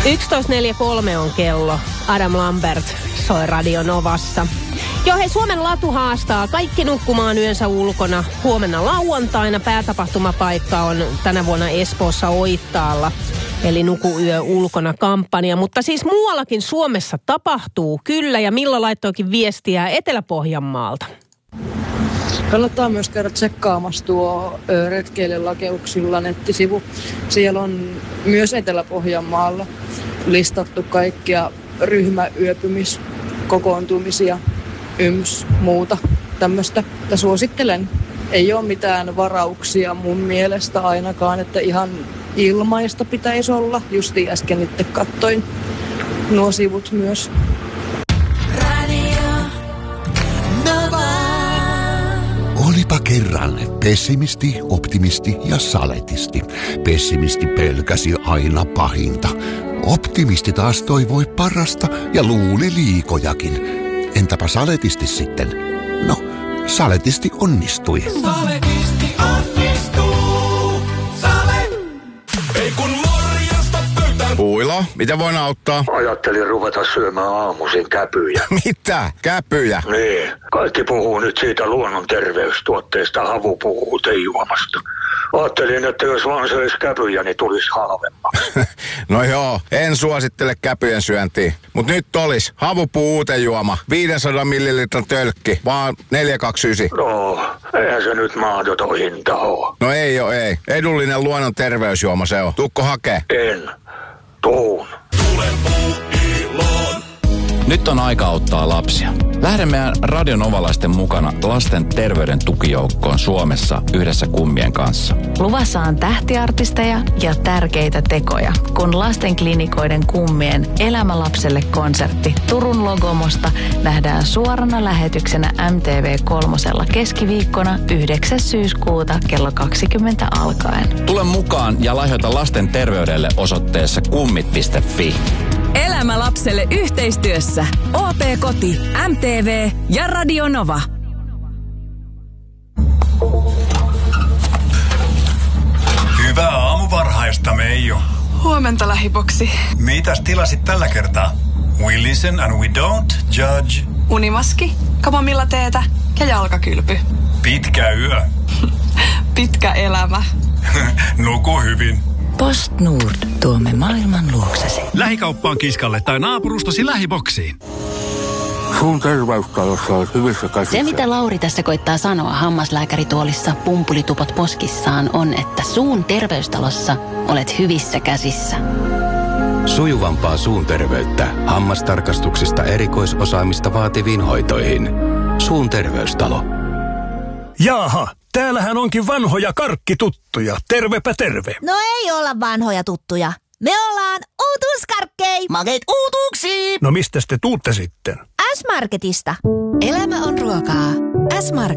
11.43 on kello. Adam Lambert soi Radio Novassa. Joo, hei, Suomen Latu haastaa kaikki nukkumaan yönsä ulkona. Huomenna lauantaina päätapahtumapaikka on tänä vuonna Espoossa Oittaalla. Eli Nuku yö ulkona -kampanja. Mutta siis muuallakin Suomessa tapahtuu kyllä, ja Milla laittoikin viestiä Etelä-Pohjanmaalta. Kannattaa myös käydä tsekkaamassa tuo Retkeille Lakeuksilla nettisivu. Siellä on myös Etelä-Pohjanmaalla listattu kaikkia ryhmäyöpymiskokoontumisia, muuta tämmöistä. Suosittelen. Ei ole mitään varauksia mun mielestä ainakaan, että ihan ilmaista pitäisi olla. Justi äsken itse kattoin nuo sivut myös. Olipa kerran pessimisti, optimisti ja saletisti. Pessimisti pelkäsi aina pahinta. Optimisti taas toivoi parasta ja luuli liikojakin. Entäpä saletisti sitten? No, saletisti onnistui. Saletisti onnistuu. Ei kun morjesta pöytään. Puilo, mitä voin auttaa? Ajattelin ruveta syömään aamuisin käpyjä. Mitä? Käpyjä? Niin. Kaikki puhuu nyt siitä luonnon terveystuotteesta, havupuutejuomasta. Ajattelin, että jos vaan söisi käpyjä, niin tulisi halvemmaksi. No joo, en suosittele käpyjen syöntiä. Mut nyt olis havupuutejuoma, 500 millilitran tölkki, vaan 4,29. No, eihän se nyt mahdoton hinta oo. No ei oo, ei. Edullinen luonnon terveysjuoma se on. Tuukko hakee? En. Tuun. Tule Puuiloon. Nyt on aika auttaa lapsia. Lähdemme Radio Novalaisten mukana lasten terveyden tukijoukkoon Suomessa yhdessä kummien kanssa. Luvassa on tähtiartisteja ja tärkeitä tekoja, kun lastenklinikoiden kummien Elämä lapselle -konsertti Turun Logomosta nähdään suorana lähetyksenä MTV3 keskiviikkona 9. syyskuuta kello 20 alkaen. Tule mukaan ja lahjoita lasten terveydelle osoitteessa kummit.fi. Elämä lapselle yhteistyössä OP-koti, MTV ja Radio Nova. Hyvää aamuvarhaista, Meijo. Huomenta, lähiboksi. Mitäs tilasit tällä kertaa? We listen and we don't judge. Unimaski, kamomillateetä ja jalkakylpy. Pitkä yö. Pitkä elämä. Nuku hyvin. PostNord, tuomme maailman luoksesi. Lähikauppaan Kiskalle tai naapurustasi lähiboksiin. Suun terveystalossa on hyvissä käsissä. Se, mitä Lauri tässä koittaa sanoa hammaslääkärituolissa pumpulitupot poskissaan, on, että Suun terveystalossa olet hyvissä käsissä. Sujuvampaa suun terveyttä hammastarkastuksista erikoisosaamista vaativiin hoitoihin. Suun terveystalo. Jaaha, täällähän onkin vanhoja karkkituttuja. Tervepä terve. No ei olla vanhoja tuttuja. Me ollaan uutuuskarkkei. Makeet uutuuksiin. No mistäs te tuutte sitten? S-Marketista. Elämä on ruokaa. S-Market.